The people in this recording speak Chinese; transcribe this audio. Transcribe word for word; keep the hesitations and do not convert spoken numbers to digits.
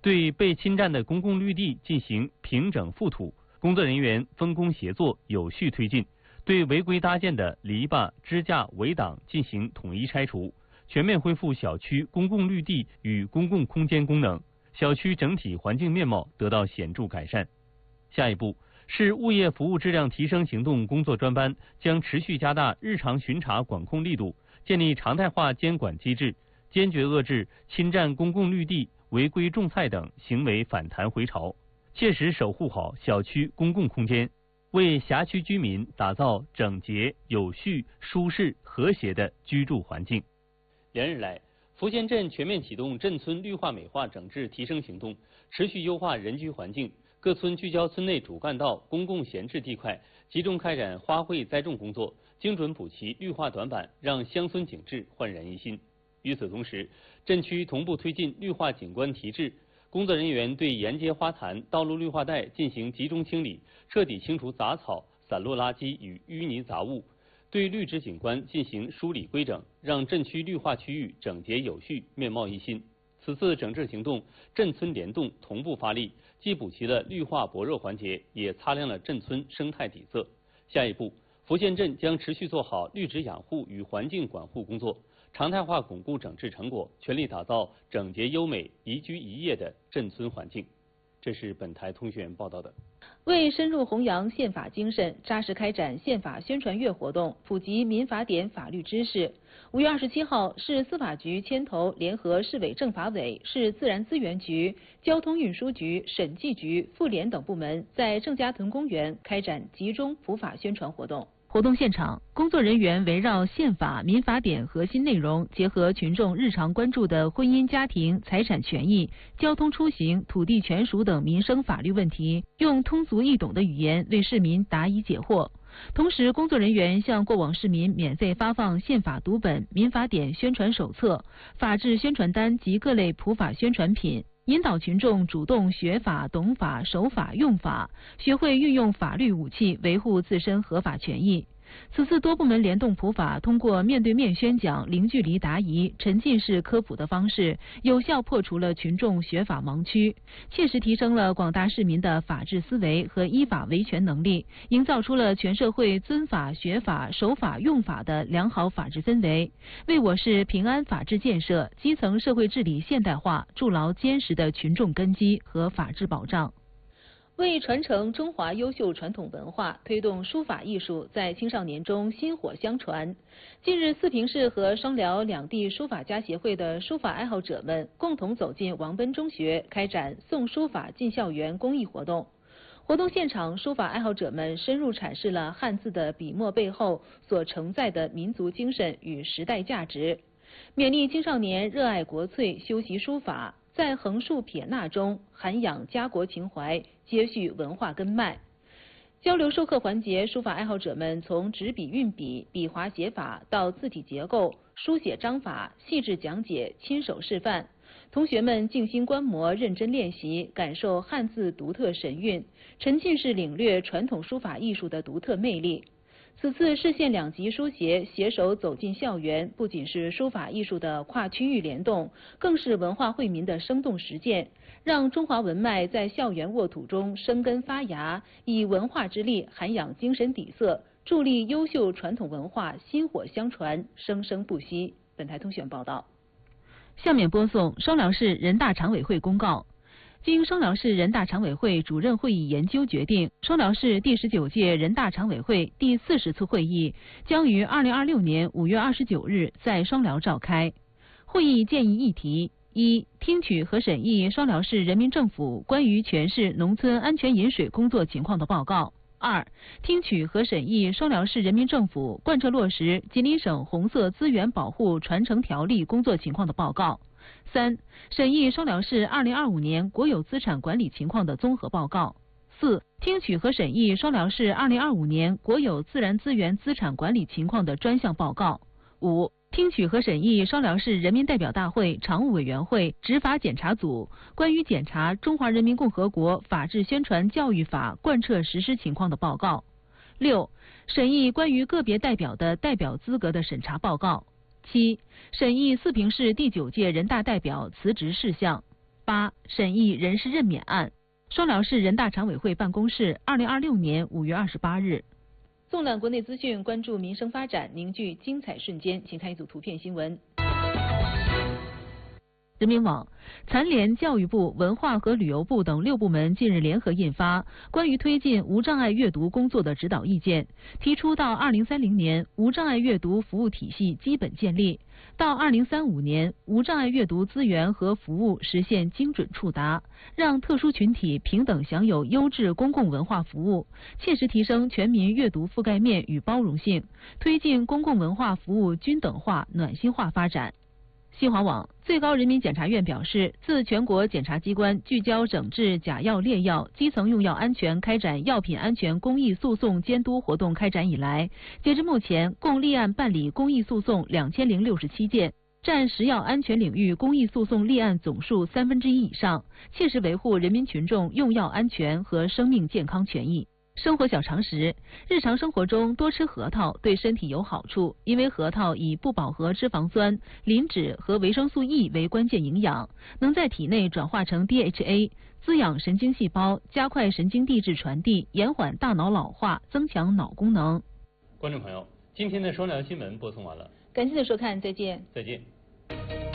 对被侵占的公共绿地进行平整覆土，工作人员分工协作，有序推进；对违规搭建的篱笆、支架、围挡进行统一拆除，全面恢复小区公共绿地与公共空间功能，小区整体环境面貌得到显著改善。下一步，市物业服务质量提升行动工作专班将持续加大日常巡查管控力度，建立常态化监管机制，坚决遏制侵占公共绿地、违规种菜等行为反弹回潮，切实守护好小区公共空间，为辖区居民打造整洁、有序、舒适、和谐的居住环境。连日来，福县镇全面启动镇村绿化美化整治提升行动，持续优化人居环境。各村聚焦村内主干道、公共闲置地块，集中开展花卉栽种工作，精准补齐绿化短板，让乡村景致焕然一新。与此同时，镇区同步推进绿化景观提质，工作人员对沿街花坛、道路绿化带进行集中清理，彻底清除杂草、散落垃圾与淤泥杂物，对绿植景观进行梳理规整，让镇区绿化区域整洁有序、面貌一新。此次整治行动，镇村联动，同步发力，既补齐了绿化薄弱环节，也擦亮了镇村生态底色。下一步，福县镇将持续做好绿植养护与环境管护工作，常态化巩固整治成果，全力打造整洁优美、宜居宜业的镇村环境。这是本台通讯员报道的。 为深入弘扬宪法精神，扎实开展宪法宣传月活动，普及民法典法律知识。五月二十七号，市司法局牵头联合市委政法委、市自然资源局、交通运输局、审计局、妇联等部门在郑家屯公园开展集中普法宣传活动。活动现场，工作人员围绕宪法、民法典核心内容，结合群众日常关注的婚姻家庭、财产权益、交通出行、土地权属等民生法律问题，用通俗易懂的语言为市民答疑解惑。同时，工作人员向过往市民免费发放宪法读本、民法典宣传手册、法治宣传单及各类普法宣传品，引导群众主动学法、懂法、守法、用法，学会运用法律武器维护自身合法权益。此次多部门联动普法，通过面对面宣讲、零距离答疑、沉浸式科普的方式，有效破除了群众学法盲区，切实提升了广大市民的法治思维和依法维权能力，营造出了全社会遵法、学法、守法、用法的良好法治氛围，为我市平安法治建设、基层社会治理现代化筑牢坚实的群众根基和法治保障。为传承中华优秀传统文化，推动书法艺术在青少年中薪火相传。近日，四平市和双辽两地书法家协会的书法爱好者们共同走进王奔中学，开展送书法进校园公益活动。活动现场，书法爱好者们深入阐释了汉字的笔墨背后所承载的民族精神与时代价值，勉励青少年热爱国粹，修习书法，在横竖撇捺中涵养家国情怀，接续文化根脉。交流授课环节，书法爱好者们从执笔运笔、笔划写法到字体结构、书写章法，细致讲解，亲手示范。同学们静心观摩，认真练习，感受汉字独特神韵，沉浸式领略传统书法艺术的独特魅力。此次市县两级书协携手走进校园，不仅是书法艺术的跨区域联动，更是文化惠民的生动实践，让中华文脉在校园沃土中生根发芽，以文化之力涵养精神底色，助力优秀传统文化薪火相传，生生不息。本台通讯报道。下面播送双辽市人大常委会公告。经双辽市人大常委会主任会议研究决定，双辽市第十九届人大常委会第四十次会议将于二零二六年五月二十九日在双辽召开。会议建议议题：一、听取和审议双辽市人民政府关于全市农村安全饮水工作情况的报告；二、听取和审议双辽市人民政府贯彻落实吉林省红色资源保护传承条例工作情况的报告。三、审议双辽市二零二五年国有资产管理情况的综合报告。四、听取和审议双辽市二零二五年国有自然资源资产管理情况的专项报告。五、听取和审议双辽市人民代表大会常务委员会执法检查组关于检查《中华人民共和国法治宣传教育法》贯彻实施情况的报告。六、审议关于个别代表的代表资格的审查报告。七、审议四平市第九届人大代表辞职事项。 八、审议人事任免案。双辽市人大常委会办公室，二零二六年五月二十八日。纵览国内资讯，关注民生发展，凝聚精彩瞬间，请看一组图片新闻。人民网：残联、教育部、文化和旅游部等六部门近日联合印发《关于推进无障碍阅读工作的指导意见》，提出到二零三零年无障碍阅读服务体系基本建立，到二零三五年无障碍阅读资源和服务实现精准触达，让特殊群体平等享有优质公共文化服务，切实提升全民阅读覆盖面与包容性，推进公共文化服务均等化、暖心化发展。新华网：最高人民检察院表示，自全国检察机关聚焦整治假药、劣药、基层用药安全开展药品安全公益诉讼监督活动开展以来，截至目前，共立案办理公益诉讼两千零六十七件，占食药安全领域公益诉讼立案总数三分之一以上，切实维护人民群众用药安全和生命健康权益。生活小常识：日常生活中多吃核桃对身体有好处，因为核桃以不饱和脂肪酸、磷脂和维生素 E 为关键营养，能在体内转化成 D H A， 滋养神经细胞，加快神经递质传递，延缓大脑老化，增强脑功能。 观众朋友，今天的双聊新闻播送完了， 感谢您的收看，再见。 再见。